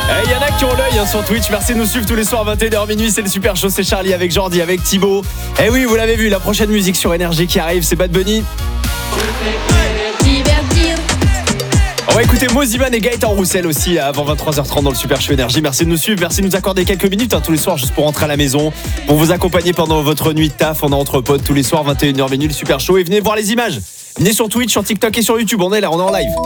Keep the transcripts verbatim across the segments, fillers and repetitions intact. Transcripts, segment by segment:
Il y en a qui ont l'œil hein, sur Twitch. Merci de nous suivre tous les soirs vingt et une heures minuit. C'est le Super Show, c'est Charlie avec Jordi, avec Thibaut. Et oui, vous l'avez vu, la prochaine musique sur Énergie qui arrive, c'est Bad Bunny. On va écouter Moziman et Gaëtan Roussel aussi avant vingt-trois heures trente dans le Super Show Énergie. Merci de nous suivre, merci de nous accorder quelques minutes hein, tous les soirs juste pour rentrer à la maison, pour vous accompagner pendant votre nuit de taf. On est entre potes tous les soirs vingt et une heures minuit le Super Show et venez voir les images. Venez sur Twitch, sur TikTok et sur YouTube. On est là, on est en live.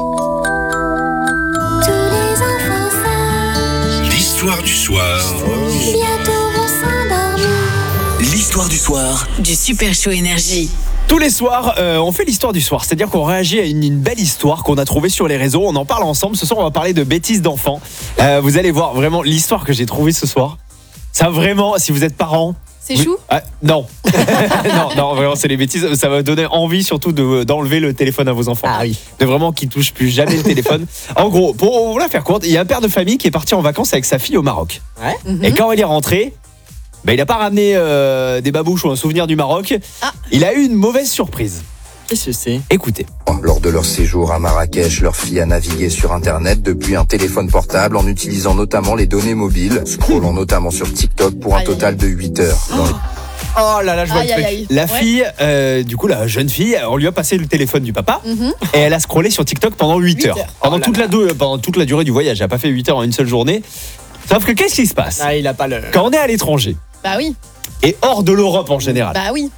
L'histoire du soir. Bientôt vont s'endormir. L'histoire du soir du Super Show Énergie. Tous les soirs, euh, on fait l'histoire du soir, c'est-à-dire qu'on réagit à une, une belle histoire qu'on a trouvée sur les réseaux. On en parle ensemble. Ce soir, on va parler de bêtises d'enfants. Euh, vous allez voir vraiment l'histoire que j'ai trouvée ce soir. Ça vraiment, si vous êtes parents. C'est vous... chou ah, Non, non, non, vraiment, c'est les bêtises. Ça va donner envie surtout de, d'enlever le téléphone à vos enfants. Ah oui. De vraiment qu'ils touchent plus jamais le téléphone. En gros, pour vous la faire courte, il y a un père de famille qui est parti en vacances avec sa fille au Maroc. Ouais. Mm-hmm. Et quand il est rentré. Ben, il n'a pas ramené euh, des babouches ou un souvenir du Maroc. Ah. Il a eu une mauvaise surprise. Qu'est-ce que c'est ? Écoutez. Lors de leur séjour à Marrakech, leur fille a navigué sur Internet depuis un téléphone portable en utilisant notamment les données mobiles, scrollant notamment sur TikTok pour un aïe, total de huit heures. Dans les... Oh là là, je vois Aïe, le truc. aïe, aïe. La Ouais. fille, euh, du coup, la jeune fille, on lui a passé le téléphone du papa Mhm. et elle a scrollé sur TikTok pendant huit Huit heures. heures. Pendant, Oh là toute là. la do- pendant toute la durée du voyage. Elle n'a pas fait huit heures en une seule journée. Sauf que qu'est-ce qui se passe Ah, il a pas le. quand on est à l'étranger Bah oui, et hors de l'Europe en général? bah oui.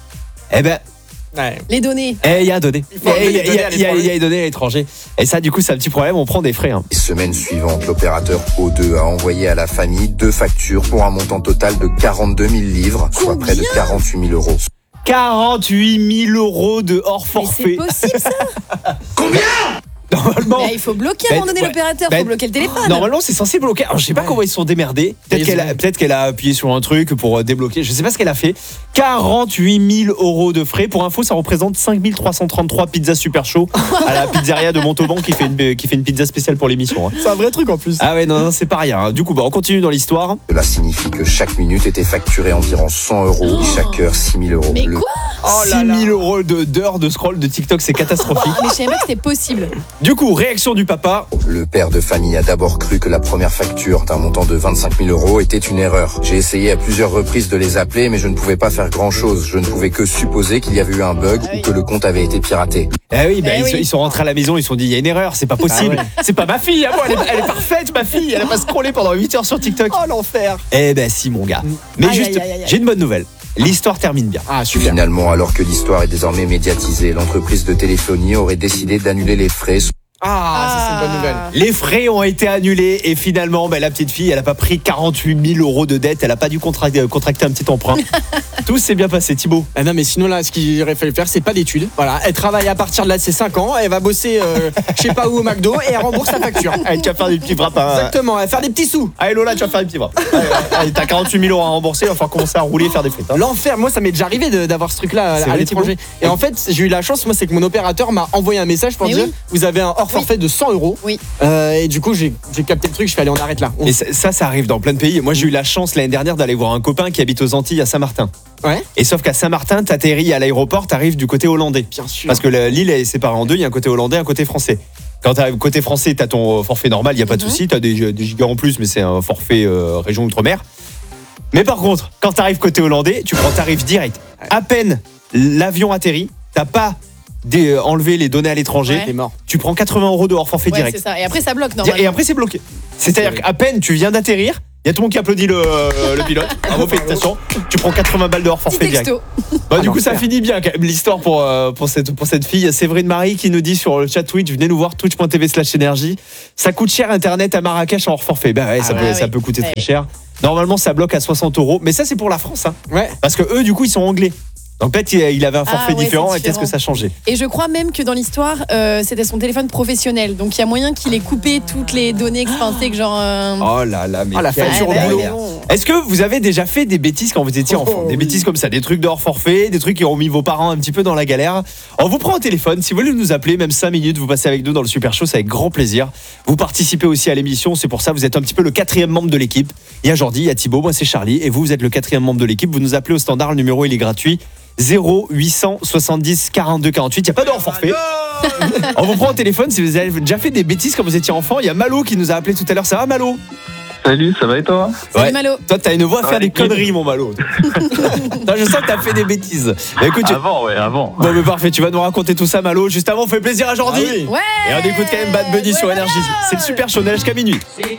Eh ben, Ouais. Les données. eh, il y a données. Il faut Eh, Il y a- enlever les il y a- données à il y a- il y l'étranger. a des données à l'étranger. Et ça, du coup, c'est un petit problème. On prend des frais. Hein. Les semaines suivantes, l'opérateur O deux a envoyé à la famille deux factures pour un montant total de quarante-deux mille livres, soit Combien près de quarante-huit mille euros. quarante-huit mille euros de hors Mais forfait. c'est possible ça. Normalement. Bah, il faut bloquer à un Ben, moment donné ouais. l'opérateur, Ben, faut bloquer le téléphone. Normalement, c'est censé bloquer. Alors, je sais pas Ouais. comment ils se sont démerdés. Peut-être Ils qu'elle, ont- a, peut-être qu'elle a appuyé sur un truc pour euh, débloquer. Je sais pas ce qu'elle a fait. quarante-huit mille euros de frais. Pour info, ça représente cinq mille trois cent trente-trois pizzas super chaud à la pizzeria de Montauban qui fait une, qui fait une pizza spéciale pour l'émission. hein. C'est un vrai truc en plus. Ah ouais, non, non, c'est pas rien. hein. Du coup, bah, on continue dans l'histoire. Cela signifie que chaque minute était facturée environ cent euros et chaque heure six mille euros. Mais Le- quoi Oh six mille euros de, d'heures de scroll de TikTok, c'est catastrophique. Mais je savais pas que c'était possible. Du coup, réaction du papa. Le père de famille a d'abord cru que la première facture d'un montant de vingt-cinq mille euros était une erreur. J'ai essayé à plusieurs reprises de les appeler, mais je ne pouvais pas faire grand-chose. Je ne pouvais que supposer qu'il y avait eu un bug Ah oui. ou que le compte avait été piraté. Eh oui, bah, Eh ils, oui. Sont, ils sont rentrés à la maison, ils se sont dit, il y a une erreur, c'est pas possible. Ah ouais. C'est pas ma fille, hein, moi, elle, est, elle est parfaite, ma fille. Elle a pas scrollé pendant huit heures sur TikTok. Oh l'enfer. Eh ben si, mon gars. Mais Aïe, juste, aïe, aïe, aïe. j'ai une bonne nouvelle. L'histoire termine bien. Ah super. Finalement, alors que l'histoire est désormais médiatisée, l'entreprise de téléphonie aurait décidé d'annuler les frais. Ah, ça c'est une bonne nouvelle. Les frais ont été annulés et finalement, ben, la petite fille, elle a pas pris quarante-huit mille euros de dette. Elle a pas dû contracter, contracter un petit emprunt. Tout s'est bien passé, Thibaut. Ah non mais sinon là ce qu'il aurait fallu faire c'est pas d'études. Voilà, elle travaille à partir de là de ses cinq ans, elle va bosser euh, je sais pas où au McDo et elle rembourse sa facture. Allez, tu vas faire des petits frappes. Hein. Exactement, elle va faire des petits sous. Allez, Lola, tu vas faire des petits frappes. Allez, allez, t'as quarante-huit mille euros à rembourser, il va falloir commencer à rouler et faire des frites. hein. L'enfer, moi ça m'est déjà arrivé de- d'avoir ce truc là C'est à, à vrai, l'étranger. Et en fait j'ai eu la chance, moi c'est que mon opérateur m'a envoyé un message pour Mais dire oui. vous avez un hors forfait de cent euros. Oui. Euh, et du coup j'ai j'ai capté le truc, je fais aller on arrête là. On- Et ça, ça, ça arrive dans plein de pays. Moi, j'ai eu la chance l'année dernière d'aller voir un copain qui habite aux Antilles à Saint-Martin. Ouais, Et sauf qu'à Saint-Martin, t'atterris à l'aéroport, t'arrives du côté hollandais. bien sûr. Parce que la- l'île est séparée en deux, il y a un côté hollandais, un côté français. Quand t'arrives côté français, t'as ton forfait normal, il y a pas de Mhm. souci, t'as des, des gigas en plus, mais c'est un forfait euh, région outre-mer. Mais par contre, quand t'arrives côté hollandais, tu prends tarif direct. À peine l'avion atterrit, t'as pas des, euh, enlevé les données à l'étranger, Ouais. T'es mort. tu prends quatre-vingts euros de hors forfait Ouais, direct. c'est ça. Et après ça bloque Et normalement. après c'est bloqué. C'est-à-dire qu'à peine tu viens d'atterrir, il y a tout le monde qui applaudit le, le pilote. Bravo, félicitations. Tu prends quatre-vingts balles de hors Petit forfait direct. texto. Bah, du Ah, coup, ça l'enfer. finit bien quand même l'histoire pour, euh, pour, cette, pour cette fille. Séverine Marie qui nous dit sur le chat Twitch, venez nous voir twitch.tv slash énergie. Ça coûte cher Internet à Marrakech en hors forfait. Bah ouais, ça, Ah peut, ouais, ça oui. peut coûter Ouais. très cher. Normalement, ça bloque à soixante euros. Mais ça, c'est pour la France. Hein. Ouais. Parce que eux, du coup, ils sont anglais. Donc peut-être il il avait un Ah forfait ouais, différent c'est et peut-être que différent. ça changeait. Et je crois même que dans l'histoire, euh, c'était son téléphone professionnel. Donc il y a moyen qu'il ait coupé toutes les données que je pensais que genre. euh, Oh là là, mais Ah, la quelle facture au galère. boulot. Est-ce que vous avez déjà fait des bêtises quand vous étiez Oh, enfant? Des oui. bêtises comme ça, des trucs de hors forfait, des trucs qui ont mis vos parents un petit peu dans la galère. On vous prend au téléphone, si vous voulez nous appeler, même cinq minutes, vous passez avec nous dans le Super Show, c'est avec grand plaisir. Vous participez aussi à l'émission, c'est pour ça vous êtes un petit peu le quatrième membre de l'équipe. Il y a Jordi, il y a Thibaut, moi c'est Charlie, et vous, vous êtes le quatrième membre de l'équipe. Vous nous appelez au standard, le numéro il est gratuit. zéro huit cent soixante-dix quarante-deux quarante-huit. Il n'y a pas de hors forfait. On vous prend au téléphone si vous avez déjà fait des bêtises quand vous étiez enfant. Il y a Malo qui nous a appelé tout à l'heure. Ça va, Malo? Salut, ça va et toi? Salut Malo. Toi, t'as une voix à Ça faire va, des l'équipe conneries, mon Malo. Non, je sens que t'as fait des bêtises. Mais écoute, tu- Avant, ouais, avant. bon, mais parfait, tu vas nous raconter tout ça, Malo. Juste avant, on fait plaisir à Jordi. Ah oui. Ouais. Et on écoute quand même Bad Bunny sur Énergie. C'est le super show, on est là jusqu'à minuit. C'est